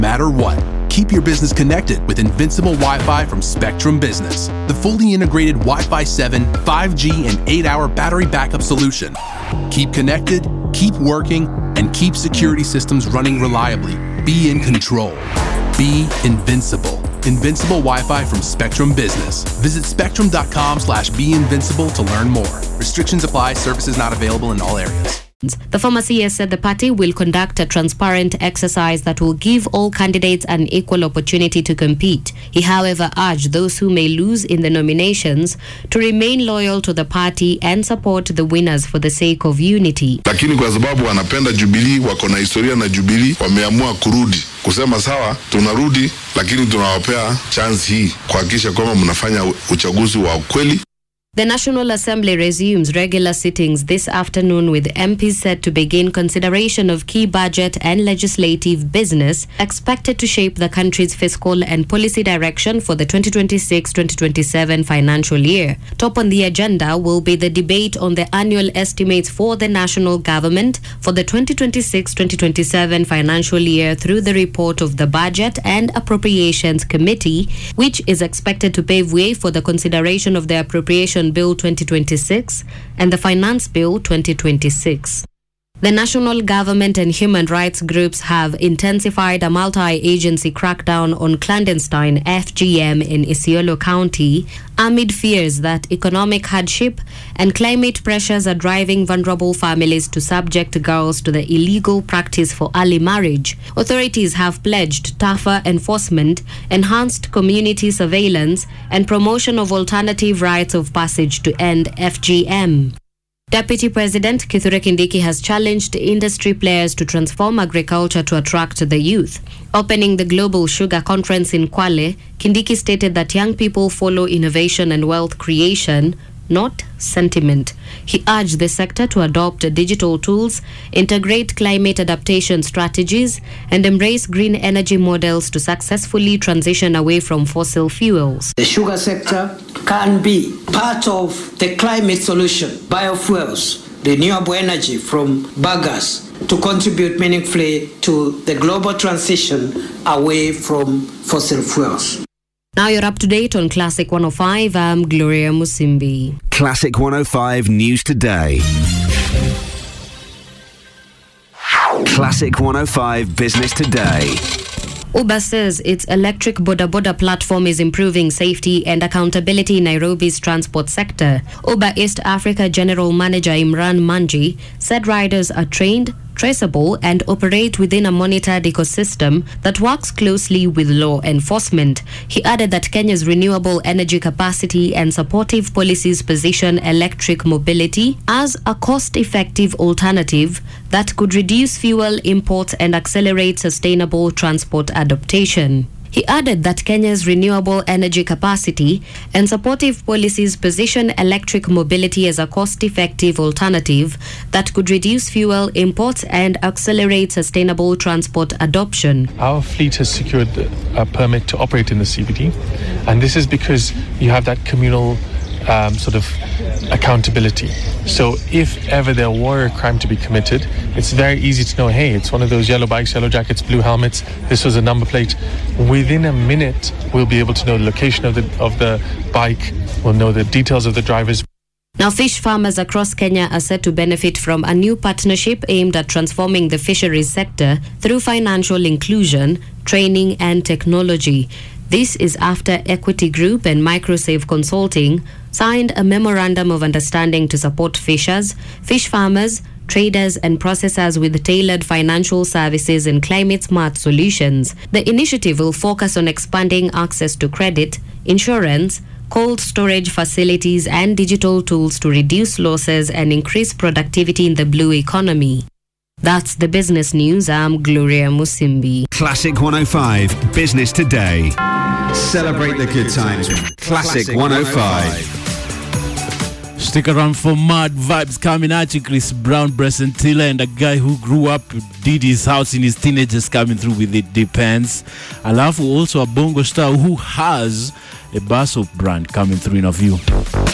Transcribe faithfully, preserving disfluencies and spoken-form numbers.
matter what. Keep your business connected with Invincible Wi-Fi from Spectrum Business, the fully integrated Wi-Fi seven, five G, and eight hour battery backup solution. Keep connected, keep working, and keep security systems running reliably. Be in control. Be invincible. Invincible Wi-Fi from Spectrum Business. Visit spectrum.com slash be invincible to learn more. Restrictions apply. Services not available in all areas. The former C S said the party will conduct a transparent exercise that will give all candidates an equal opportunity to compete. He, however, urged those who may lose in the nominations to remain loyal to the party and support the winners for the sake of unity. Lakini kwa sababu wanapenda Jubilee, wako na historia na Jubilee, wameamua kurudi. Kusema sawa, tunarudi, lakini tunawapea chance hii kuhakikisha kwamba mnafanya uchaguzi wa ukweli. The National Assembly resumes regular sittings this afternoon with M Ps set to begin consideration of key budget and legislative business expected to shape the country's fiscal and policy direction for the twenty twenty-six twenty twenty-seven financial year. Top on the agenda will be the debate on the annual estimates for the national government for the twenty twenty-six twenty twenty-seven financial year through the report of the Budget and Appropriations Committee, which is expected to pave way for the consideration of the Appropriation Bill twenty twenty-six and the Finance Bill twenty twenty-six. The national government and human rights groups have intensified a multi-agency crackdown on clandestine F G M in Isiolo County amid fears that economic hardship and climate pressures are driving vulnerable families to subject girls to the illegal practice for early marriage. Authorities have pledged tougher enforcement, enhanced community surveillance, and promotion of alternative rites of passage to end F G M. Deputy President Kithure Kindiki has challenged industry players to transform agriculture to attract the youth. Opening the Global Sugar Conference in Kwale, Kindiki stated that young people follow innovation and wealth creation, not sentiment. He urged the sector to adopt digital tools, integrate climate adaptation strategies, and embrace green energy models to successfully transition away from fossil fuels. The sugar sector can be part of the climate solution, biofuels, renewable energy from bagasse to contribute meaningfully to the global transition away from fossil fuels. Now you're up to date on Classic one oh five. I'm Gloria Musimbi. Classic one oh five News Today. Classic one oh five Business Today. Uber says its electric Boda Boda platform is improving safety and accountability in Nairobi's transport sector. Uber East Africa General Manager Imran Manji said riders are trained, traceable, and operate within a monitored ecosystem that works closely with law enforcement. He added that Kenya's renewable energy capacity and supportive policies position electric mobility as a cost-effective alternative that could reduce fuel imports and accelerate sustainable transport adaptation. He added that Kenya's renewable energy capacity and supportive policies position electric mobility as a cost-effective alternative that could reduce fuel imports and accelerate sustainable transport adoption. Our fleet has secured a permit to operate in the C B D, and this is because you have that communal um, sort of accountability. So if ever there were a crime to be committed, it's very easy to know, hey, it's one of those yellow bikes, yellow jackets, blue helmets, this was a number plate. Within a minute, we'll be able to know the location of the of the bike, we'll know the details of the drivers. Now, fish farmers across Kenya are set to benefit from a new partnership aimed at transforming the fisheries sector through financial inclusion, training, and technology. This is after Equity Group and Microsave Consulting signed a memorandum of understanding to support fishers, fish farmers, traders, and processors with tailored financial services and climate-smart solutions. The initiative will focus on expanding access to credit, insurance, cold storage facilities, and digital tools to reduce losses and increase productivity in the blue economy. That's the business news. I'm Gloria Musimbi. Classic one oh five Business Today. Celebrate the good times. Classic one oh five. Stick around for mad vibes coming at you. Chris Brown, Bresentilla, and a guy who grew up to Diddy's house in his teenagers coming through with It Depends. Alafu also a bongo star who has a Basso brand coming through in a view.